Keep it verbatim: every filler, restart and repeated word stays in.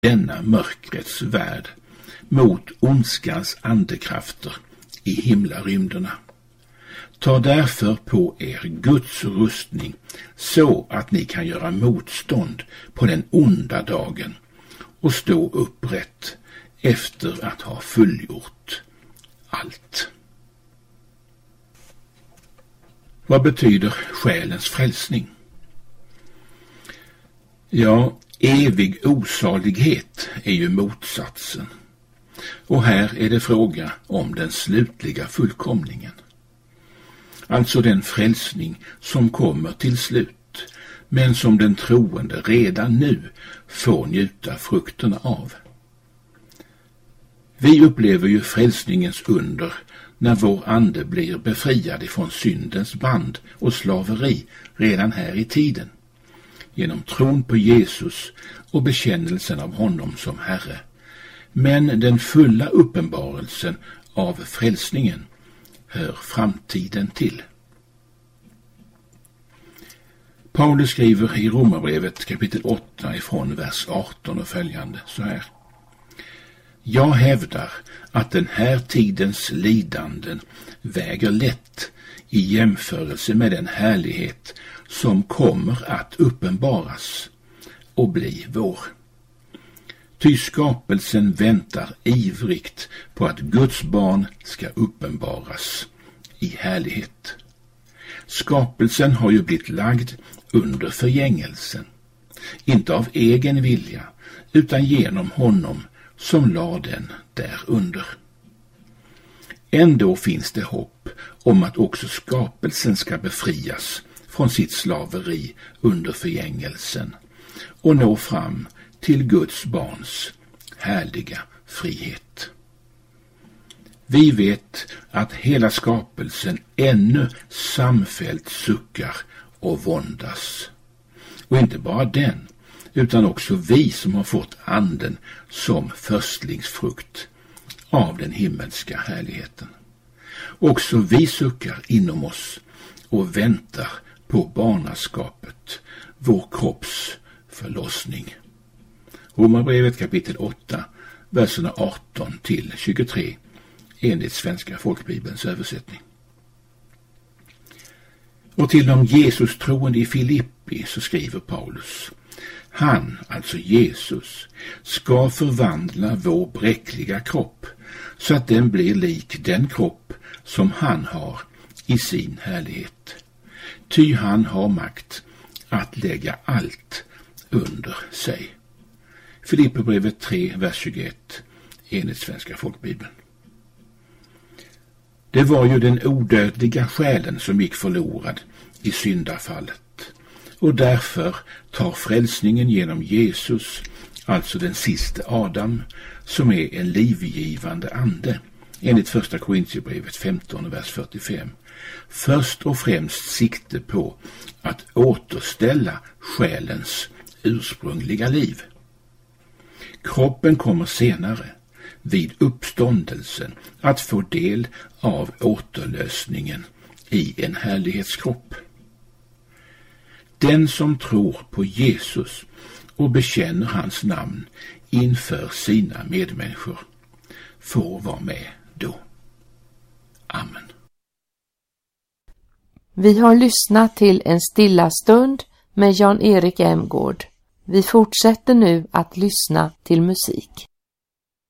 denna mörkrets värld mot ondskans andekrafter i himlarymderna. Ta därför på er Guds rustning så att ni kan göra motstånd på den onda dagen och stå upprätt efter att ha fullgjort allt. Vad betyder själens frälsning? Ja, evig osalighet är ju motsatsen. Och här är det fråga om den slutliga fullkomningen. Alltså den frälsning som kommer till slut, men som den troende redan nu får njuta frukterna av. Vi upplever ju frälsningens under när vår ande blir befriad ifrån syndens band och slaveri redan här i tiden, genom tron på Jesus och bekännelsen av honom som Herre. Men den fulla uppenbarelsen av frälsningen hör framtiden till. Paulus skriver i Romarbrevet kapitel åtta ifrån vers arton och följande så här. Jag hävdar att den här tidens lidanden väger lätt i jämförelse med den härlighet som kommer att uppenbaras och bli vår. Ty skapelsen väntar ivrigt på att Guds barn ska uppenbaras i härlighet. Skapelsen har ju blivit lagd under förgängelsen, inte av egen vilja, utan genom honom som lade den därunder. Ändå finns det hopp om att också skapelsen ska befrias från sitt slaveri under förgängelsen och nå fram till Guds barns härliga frihet. Vi vet att hela skapelsen ännu samfällt suckar och våndas. Och inte bara den, utan också vi som har fått anden som förstlingsfrukt av den himmelska härligheten. Också vi suckar inom oss och väntar på barnaskapet, vår kropps förlossning. Romarbrevet kapitel åtta, verserna arton till tjugotre, enligt Svenska folkbibelns översättning. Och till de Jesus troende i Filippi så skriver Paulus: Han, alltså Jesus, ska förvandla vår bräckliga kropp så att den blir lik den kropp som han har i sin härlighet. Ty han har makt att lägga allt under sig. Filipperbrevet tre, vers tjugoett, enligt Svenska folkbibeln. Det var ju den odödliga själen som gick förlorad i syndafallet. Och därför tar frälsningen genom Jesus, alltså den sista Adam, som är en livgivande ande, enligt första Korintierbrevet femton, vers fyrtiofem, först och främst sikte på att återställa själens ursprungliga liv. Kroppen kommer senare, vid uppståndelsen, att få del av återlösningen i en härlighetskropp. Den som tror på Jesus och bekänner hans namn inför sina medmänniskor får vara med då. Amen. Vi har lyssnat till en stilla stund med Jan-Erik Emgård. Vi fortsätter nu att lyssna till musik.